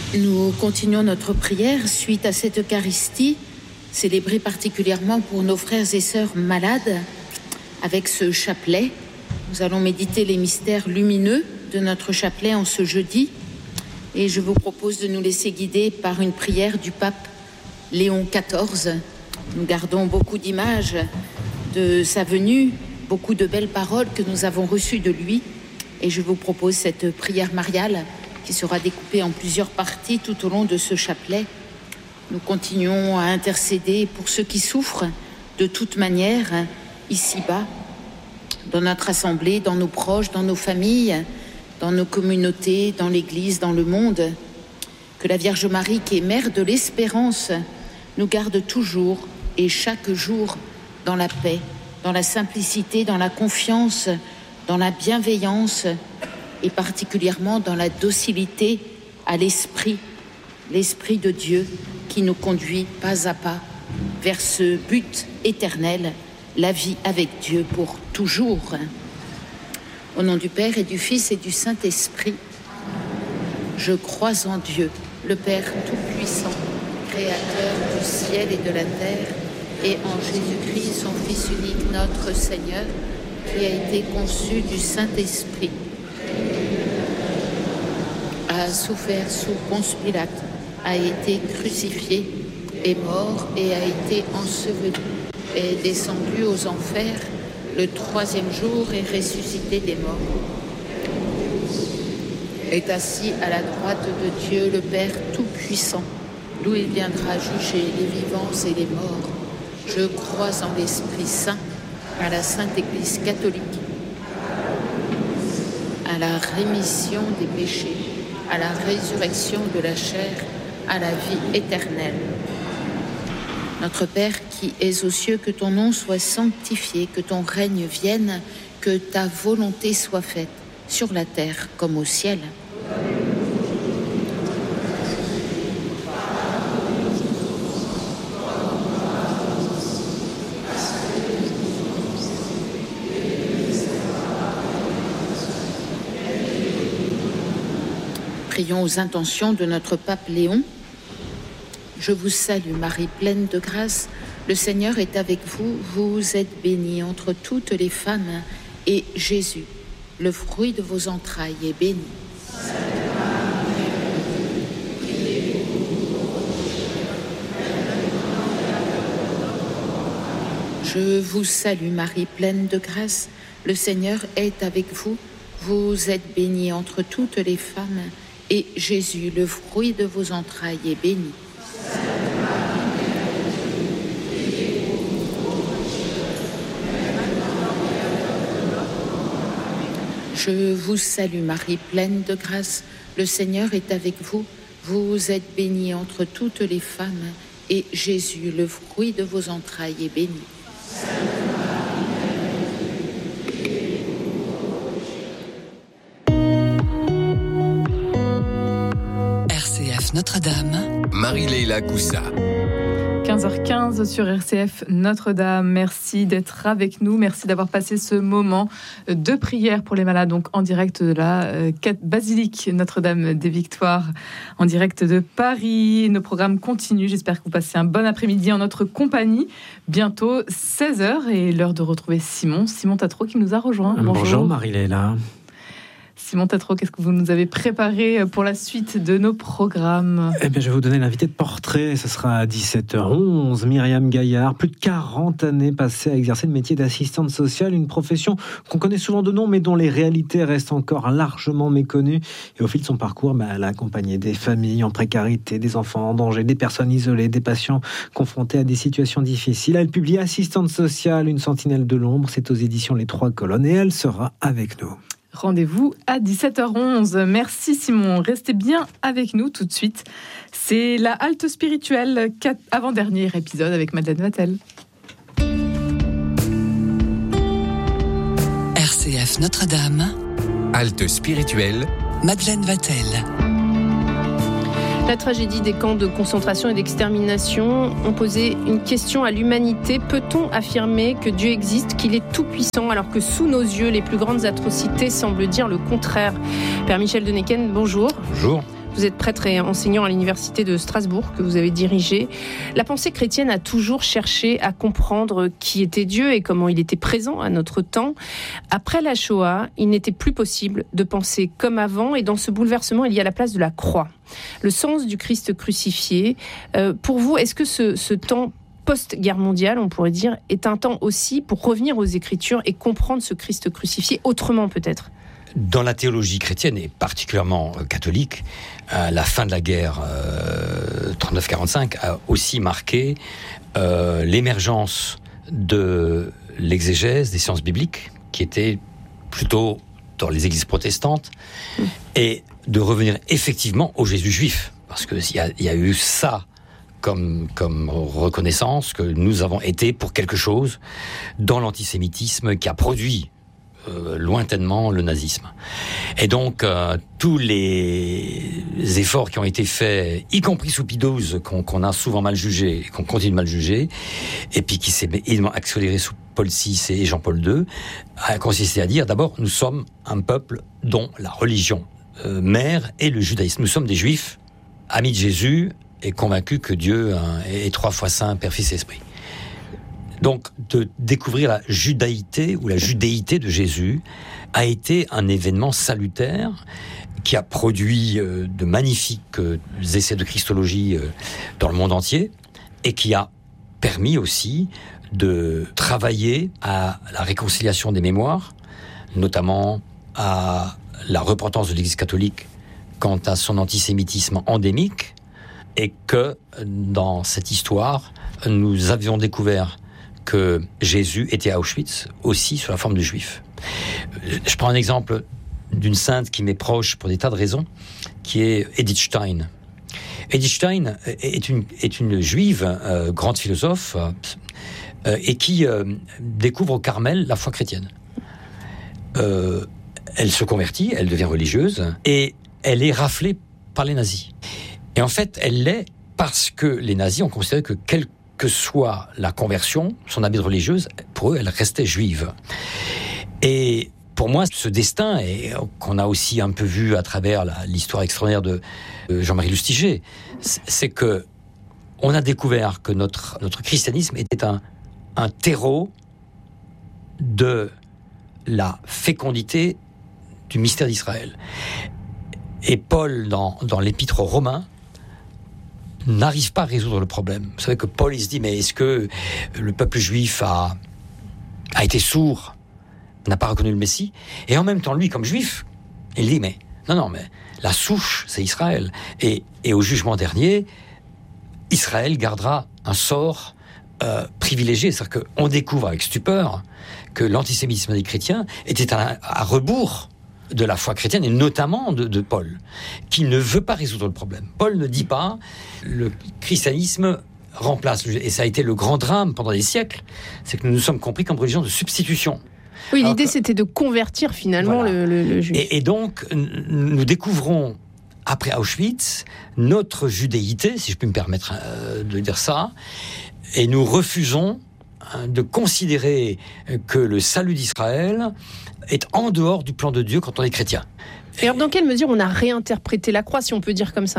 Nous continuons notre prière suite à cette Eucharistie, célébrée particulièrement pour nos frères et sœurs malades. Avec ce chapelet, nous allons méditer les mystères lumineux de notre chapelet en ce jeudi. Et je vous propose de nous laisser guider par une prière du pape Léon XIV. Nous gardons beaucoup d'images de sa venue, beaucoup de belles paroles que nous avons reçues de lui. Et je vous propose cette prière mariale qui sera découpée en plusieurs parties tout au long de ce chapelet. Nous continuons à intercéder pour ceux qui souffrent de toute manière, ici-bas, dans notre assemblée, dans nos proches, dans nos familles, dans nos communautés, dans l'Église, dans le monde. Que la Vierge Marie, qui est mère de l'espérance, nous garde toujours et chaque jour dans la paix, dans la simplicité, dans la confiance, dans la bienveillance et particulièrement dans la docilité à l'Esprit de Dieu qui nous conduit pas à pas vers ce but éternel, la vie avec Dieu pour toujours. Au nom du Père et du Fils et du Saint-Esprit, je crois en Dieu, le Père Tout-Puissant, Créateur du ciel et de la terre, et en Jésus-Christ, son Fils unique, notre Seigneur, qui a été conçu du Saint-Esprit, a souffert sous Ponce Pilate, a été crucifié, est mort et a été enseveli, est descendu aux enfers, le troisième jour est ressuscité des morts, est assis à la droite de Dieu, le Père Tout-Puissant, d'où il viendra juger les vivants et les morts. Je crois en l'Esprit Saint, à la Sainte Église catholique, à la rémission des péchés, à la résurrection de la chair, à la vie éternelle. Notre Père qui es aux cieux, que ton nom soit sanctifié, que ton règne vienne, que ta volonté soit faite, sur la terre comme au ciel. Prions aux intentions de notre pape Léon. Je vous salue Marie, pleine de grâce. Le Seigneur est avec vous. Vous êtes bénie entre toutes les femmes. Et Jésus, le fruit de vos entrailles, est béni. Je vous salue Marie, pleine de grâce. Le Seigneur est avec vous. Vous êtes bénie entre toutes les femmes. Et Jésus, le fruit de vos entrailles, est béni. Je vous salue Marie, pleine de grâce. Le Seigneur est avec vous. Vous êtes bénie entre toutes les femmes. Et Jésus, le fruit de vos entrailles, est béni. Notre-Dame. Marie-Léla Coussa. 15h15 sur RCF Notre-Dame. Merci d'être avec nous. Merci d'avoir passé ce moment de prière pour les malades, donc en direct de la basilique Notre-Dame des Victoires, en direct de Paris. Nos programmes continuent. J'espère que vous passez un bon après-midi en notre compagnie. Bientôt 16h et l'heure de retrouver Simon Tatro qui nous a rejoint. Bonjour Marie-Léla. Simon Tatro, qu'est-ce que vous nous avez préparé pour la suite de nos programmes ? Eh bien, je vais vous donner l'invité de portrait. Ce sera à 17h11. Myriam Gaillard, plus de 40 années passées à exercer le métier d'assistante sociale, une profession qu'on connaît souvent de nom, mais dont les réalités restent encore largement méconnues. Et au fil de son parcours, elle a accompagné des familles en précarité, des enfants en danger, des personnes isolées, des patients confrontés à des situations difficiles. Elle publie Assistante sociale, une sentinelle de l'ombre. C'est aux éditions Les Trois Colonnes et elle sera avec nous. Rendez-vous à 17h11. Merci Simon. Restez bien avec nous tout de suite. C'est la halte spirituelle, avant-dernier épisode avec Madeleine Vatel. RCF Notre-Dame. Halte spirituelle. Madeleine Vatel. La tragédie des camps de concentration et d'extermination ont posé une question à l'humanité. Peut-on affirmer que Dieu existe, qu'il est tout-puissant, alors que sous nos yeux, les plus grandes atrocités semblent dire le contraire ? Père Michel de Necken, bonjour. Bonjour. Vous êtes prêtre et enseignant à l'université de Strasbourg que vous avez dirigée. La pensée chrétienne a toujours cherché à comprendre qui était Dieu et comment il était présent à notre temps. Après la Shoah, il n'était plus possible de penser comme avant et dans ce bouleversement, il y a la place de la croix. Le sens du Christ crucifié. Pour vous, est-ce que ce temps post-guerre mondiale, on pourrait dire, est un temps aussi pour revenir aux Écritures et comprendre ce Christ crucifié autrement peut-être ? Dans la théologie chrétienne, et particulièrement catholique, la fin de la guerre 39-45 a aussi marqué l'émergence de l'exégèse des sciences bibliques, qui était plutôt dans les églises protestantes, et de revenir effectivement au Jésus juif. Parce qu'il y a eu ça comme reconnaissance, que nous avons été pour quelque chose dans l'antisémitisme qui a produit lointainement le nazisme. Et donc, tous les efforts qui ont été faits, y compris sous Pie XII, qu'on a souvent mal jugé, qu'on continue de mal juger, et puis qui s'est évidemment accéléré sous Paul VI et Jean-Paul II, a consisté à dire, d'abord, nous sommes un peuple dont la religion mère est le judaïsme. Nous sommes des juifs, amis de Jésus, et convaincus que Dieu est 3 fois saint, Père, Fils et Esprit. Donc, de découvrir la judaïté ou la judéité de Jésus a été un événement salutaire qui a produit de magnifiques essais de christologie dans le monde entier et qui a permis aussi de travailler à la réconciliation des mémoires, notamment à la repentance de l'Église catholique quant à son antisémitisme endémique, et que dans cette histoire, nous avions découvert que Jésus était à Auschwitz, aussi sous la forme de juif. Je prends un exemple d'une sainte qui m'est proche pour des tas de raisons, qui est Edith Stein. Edith Stein est une juive, grande philosophe, et qui découvre au Carmel la foi chrétienne. Elle se convertit, elle devient religieuse, et elle est raflée par les nazis. Et en fait, elle l'est parce que les nazis ont considéré que quelle que soit la conversion, son habit de religieuse, pour eux, elle restait juive. Et pour moi, ce destin, et qu'on a aussi un peu vu à travers l'histoire extraordinaire de Jean-Marie Lustiger, c'est que on a découvert que notre christianisme était un terreau de la fécondité du mystère d'Israël. Et Paul, dans l'épître aux Romains, n'arrive pas à résoudre le problème. Vous savez que Paul, il se dit, mais est-ce que le peuple juif a été sourd, n'a pas reconnu le Messie? Et en même temps, lui, comme juif, il dit, mais la souche, c'est Israël. Et au jugement dernier, Israël gardera un sort privilégié. C'est-à-dire qu'on découvre avec stupeur que l'antisémitisme des chrétiens était à rebours de la foi chrétienne, et notamment de Paul, qui ne veut pas résoudre le problème. Paul ne dit pas le christianisme remplace, et ça a été le grand drame pendant des siècles, c'est que nous nous sommes compris comme religion de substitution. Oui, l'idée c'était de convertir finalement le juif. Et donc, nous découvrons, après Auschwitz, notre judéité, si je puis me permettre de dire ça, et nous refusons de considérer que le salut d'Israël est en dehors du plan de Dieu quand on est chrétien. Et alors, dans quelle mesure on a réinterprété la croix, si on peut dire comme ça ?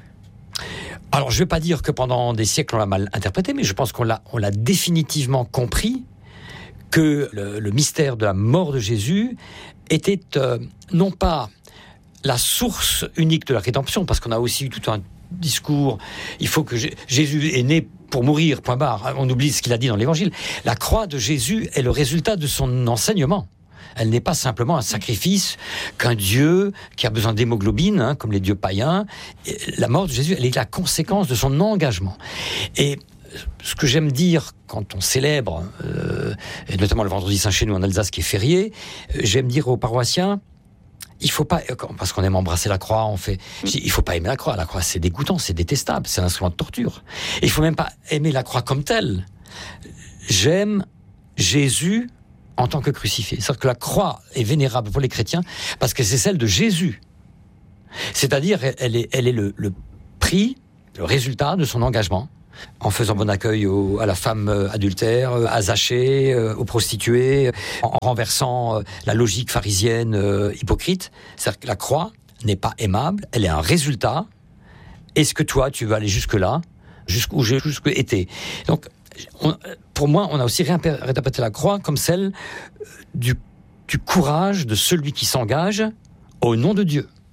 Alors, je ne vais pas dire que pendant des siècles on l'a mal interprété, mais je pense qu'on l'a définitivement compris, que le mystère de la mort de Jésus était non pas la source unique de la rédemption, parce qu'on a aussi eu tout un discours, il faut que Jésus est né pour mourir, point barre. On oublie ce qu'il a dit dans l'Évangile. La croix de Jésus est le résultat de son enseignement. Elle n'est pas simplement un sacrifice qu'un Dieu qui a besoin d'hémoglobine, comme les dieux païens. La mort de Jésus, elle est la conséquence de son engagement. Et ce que j'aime dire quand on célèbre, et notamment le vendredi saint chez nous en Alsace qui est férié, j'aime dire aux paroissiens, il faut pas, parce qu'on aime embrasser la croix, il faut pas aimer la croix. La croix, c'est dégoûtant, c'est détestable, c'est un instrument de torture. Et il faut même pas aimer la croix comme telle. J'aime Jésus en tant que crucifié. C'est-à-dire que la croix est vénérable pour les chrétiens parce que c'est celle de Jésus. C'est-à-dire, elle est le prix, le résultat de son engagement, en faisant bon accueil à la femme adultère, à Zachée, aux prostituées, en renversant la logique pharisienne hypocrite. C'est-à-dire que la croix n'est pas aimable, elle est un résultat. Est-ce que toi, tu veux aller jusque-là, jusqu'où été? Donc, pour moi, on a aussi réinterprété la croix comme celle du courage de celui qui s'engage au nom de Dieu.